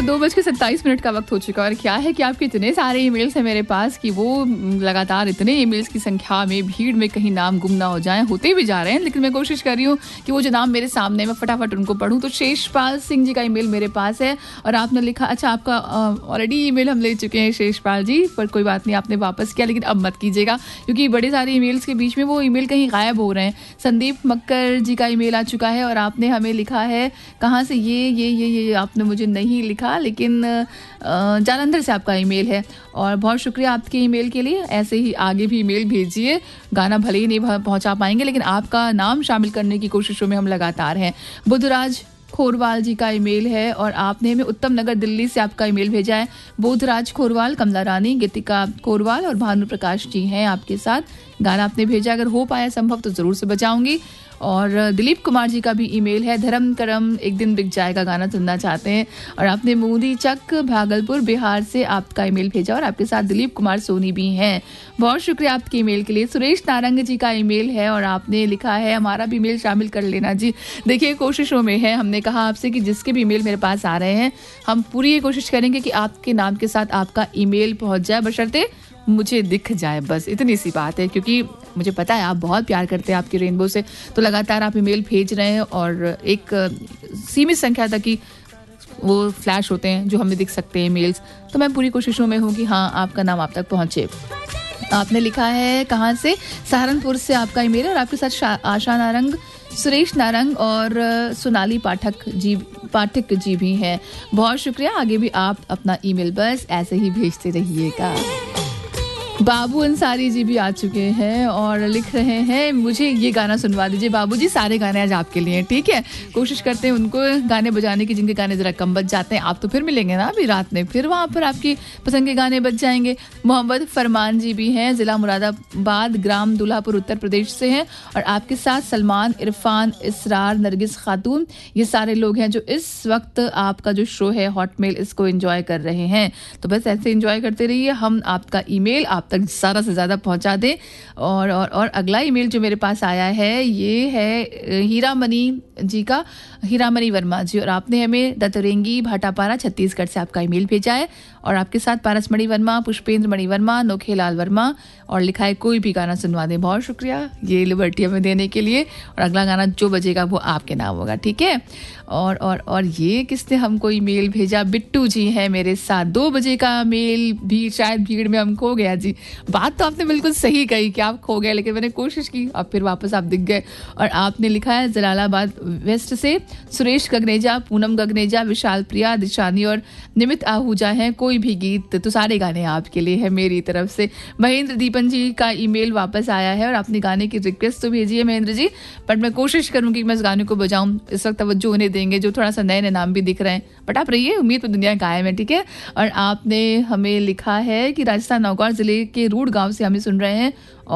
2:27 का वक्त हो चुका है और क्या है कि आपके इतने सारे ईमेल्स हैं मेरे पास कि वो लगातार इतने ईमेल्स की संख्या में भीड़ में कहीं नाम गुम ना हो जाएं, होते भी जा रहे हैं, लेकिन मैं कोशिश कर रही हूँ कि वो जो नाम मेरे सामने मैं फटाफट उनको पढूं। तो शेषपाल सिंह जी का ईमेल मेरे पास है और आपने लिखा, अच्छा आपका ऑलरेडी ईमेल हम ले चुके हैं शेषपाल जी, पर कोई बात नहीं, आपने वापस किया, लेकिन अब मत कीजिएगा क्योंकि बड़े सारे ईमेल्स के बीच में वो ईमेल कहीं गायब हो रहे हैं। संदीप मक्कर जी का ईमेल आ चुका है और आपने हमें लिखा है, कहाँ से ये आपने मुझे नहीं लिखा, लेकिन जालंधर से आपका ईमेल है और बहुत शुक्रिया आपके ईमेल के लिए। ऐसे ही आगे भी ईमेल भेजिए, गाना भले ही नहीं पहुंचा पाएंगे लेकिन आपका नाम शामिल करने की कोशिशों में हम लगातार हैं। बुधराज खोरवाल जी का ईमेल है और आपने हमें उत्तम नगर दिल्ली से आपका ईमेल भेजा है। बोधराज खोरवाल, कमला रानी, गीतिका खोरवाल और भानु प्रकाश जी हैं आपके साथ। गाना आपने भेजा, अगर हो पाया संभव तो ज़रूर से बजाऊंगी। और दिलीप कुमार जी का भी ईमेल है, धर्म करम एक दिन बिक जाएगा गाना सुनना चाहते हैं और आपने मोदी चक भागलपुर बिहार से आपका ईमेल भेजा और आपके साथ दिलीप कुमार सोनी भी हैं। बहुत शुक्रिया आपके ईमेल के लिए। सुरेश नारंग जी का ईमेल है और आपने लिखा है, हमारा भी ईमेल शामिल कर लेना जी। देखिए कोशिशों में है, हमने कहा आपसे कि जिसके भी ईमेल मेरे पास आ रहे हैं हम पूरी ये कोशिश करेंगे कि आपके नाम के साथ आपका ईमेल पहुंच जाए, बशर्ते मुझे दिख जाए, बस इतनी सी बात है। क्योंकि मुझे पता है आप बहुत प्यार करते हैं आपकी रेनबो से, तो लगातार आप ईमेल भेज रहे हैं और एक सीमित संख्या तक ही वो फ्लैश होते हैं जो हमें दिख सकते हैं ईमेल्स, तो मैं पूरी कोशिशों में हूँ कि हाँ आपका नाम आप तक पहुँचे। आपने लिखा है, कहाँ से, सहारनपुर से आपका ईमेल है और आपके साथ आशा नारंग, सुरेश नारंग और सोनाली पाठक जी भी हैं। बहुत शुक्रिया, आगे भी आप अपना ईमेल बस ऐसे ही भेजते रहिएगा। बाबू अंसारी जी भी आ चुके हैं और लिख रहे हैं, मुझे ये गाना सुनवा दीजिए बाबूजी, सारे गाने आज आपके लिए, ठीक है। कोशिश करते हैं उनको गाने बजाने की जिनके गाने जरा कम बज जाते हैं। आप तो फिर मिलेंगे ना अभी रात में, फिर वहाँ पर आपकी पसंद के गाने बज जाएंगे। मोहम्मद फरमान जी भी हैं, जिला मुरादाबाद, ग्राम दुल्हापुर, उत्तर प्रदेश से हैं और आपके साथ सलमान, इरफान, इसरार, नरगिस खातून, ये सारे लोग हैं जो इस वक्त आपका जो शो है हॉटमेल इसको एंजॉय कर रहे हैं। तो बस ऐसे एंजॉय करते रहिए, हम आपका ईमेल आप तक ज़्यादा से ज़्यादा पहुंचा दें। और अगला ईमेल जो मेरे पास आया है ये है हीरामणि जी का, हीरामणि वर्मा जी, और आपने हमें दतरेंगी भाटापारा छत्तीसगढ़ से आपका ईमेल भेजा है और आपके साथ पारसमणि वर्मा, पुष्पेंद्र मणि वर्मा, नोखेलाल वर्मा और लिखा है, कोई भी गाना सुनवा दें। बहुत शुक्रिया ये लिबर्टी हमें देने के लिए और अगला गाना जो बजेगा वो आपके नाम होगा, ठीक है। और ये किसने हमको ईमेल भेजा, बिट्टू जी हैं मेरे साथ। 2 बजे का मेल भी शायद भीड़ में हम खो गया जी। बात तो आपने बिल्कुल सही कही कि आप खो गए, लेकिन मैंने कोशिश की और फिर वापस आप दिख गए। और आपने लिखा है, जलालाबाद वेस्ट से सुरेश गगनेजा, पूनम गगनेजा, विशाल प्रिया, दिशानी और निमित आहूजा हैं। कोई भी गीत, तो सारे गाने आपके लिए है मेरी तरफ से। महेंद्र दीपन जी का ईमेल वापस आया है और आपने गाने की रिक्वेस्ट तो भेजी है महेंद्र जी, पर मैं कोशिश करूंगी मैं इस गाने को बजाऊं। इस वक्त तवज्जो उन्हें देंगे जो थोड़ा सा नए नए नाम भी दिख रहे हैं, बट आप रहिए, उम्मीद पर दुनिया कायम है, ठीक है। और आपने हमें लिखा है कि राजस्थान नौगांव जिले के रूड गांव से हमें सुन रहे हैं